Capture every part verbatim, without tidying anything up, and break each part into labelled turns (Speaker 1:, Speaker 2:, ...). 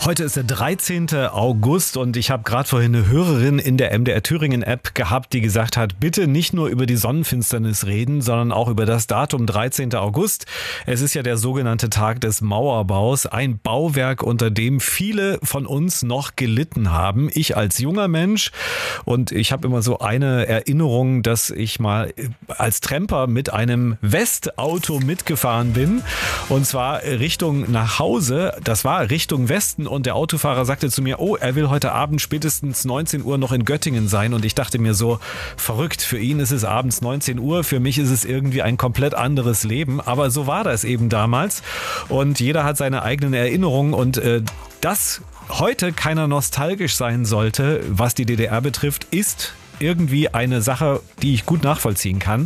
Speaker 1: Heute ist der dreizehnte August und ich habe gerade vorhin eine Hörerin in der M D R Thüringen App gehabt, die gesagt hat, bitte nicht nur über die Sonnenfinsternis reden, sondern auch über das Datum dreizehnten August. Es ist ja der sogenannte Tag des Mauerbaus, ein Bauwerk, unter dem viele von uns noch gelitten haben. Ich als junger Mensch, und ich habe immer so eine Erinnerung, dass ich mal als Tramper mit einem Westauto mitgefahren bin, und zwar Richtung nach Hause. Das war Richtung Westen. Und der Autofahrer sagte zu mir, oh, er will heute Abend spätestens neunzehn Uhr noch in Göttingen sein. Und ich dachte mir so, verrückt, für ihn ist es abends neunzehn Uhr, für mich ist es irgendwie ein komplett anderes Leben. Aber so war das eben damals. Und jeder hat seine eigenen Erinnerungen. Und äh, dass heute keiner nostalgisch sein sollte, was die D D R betrifft, ist irgendwie eine Sache, die ich gut nachvollziehen kann.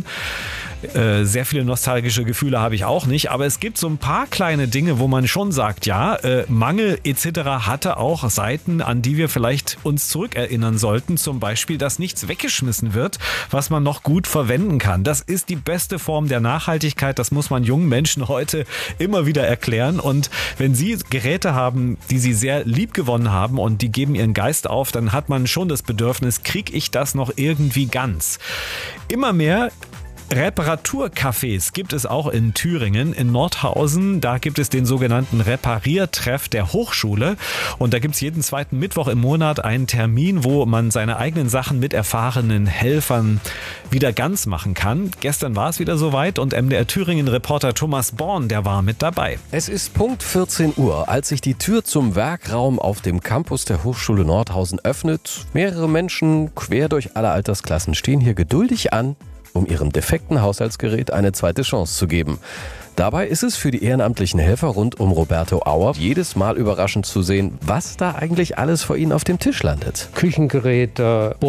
Speaker 1: Äh, sehr viele nostalgische Gefühle habe ich auch nicht, aber es gibt so ein paar kleine Dinge, wo man schon sagt, ja, äh, Mangel et cetera hatte auch Seiten, an die wir vielleicht uns zurückerinnern sollten. Zum Beispiel, dass nichts weggeschmissen wird, was man noch gut verwenden kann. Das ist die beste Form der Nachhaltigkeit. Das muss man jungen Menschen heute immer wieder erklären. Und wenn sie Geräte haben, die sie sehr lieb gewonnen haben und die geben ihren Geist auf, dann hat man schon das Bedürfnis, kriege ich das noch irgendwie ganz? Immer mehr Reparaturcafés gibt es auch in Thüringen, in Nordhausen. Da gibt es den sogenannten Repariertreff der Hochschule. Und da gibt es jeden zweiten Mittwoch im Monat einen Termin, wo man seine eigenen Sachen mit erfahrenen Helfern wieder ganz machen kann. Gestern war es wieder soweit und M D R Thüringen-Reporter Thomas Born, der war mit dabei.
Speaker 2: Es ist Punkt vierzehn Uhr, als sich die Tür zum Werkraum auf dem Campus der Hochschule Nordhausen öffnet. Mehrere Menschen quer durch alle Altersklassen stehen hier geduldig an, um ihrem defekten Haushaltsgerät eine zweite Chance zu geben. Dabei ist es für die ehrenamtlichen Helfer rund um Roberto Auer jedes Mal überraschend zu sehen, was da eigentlich alles vor ihnen auf dem Tisch landet.
Speaker 3: Küchengeräte,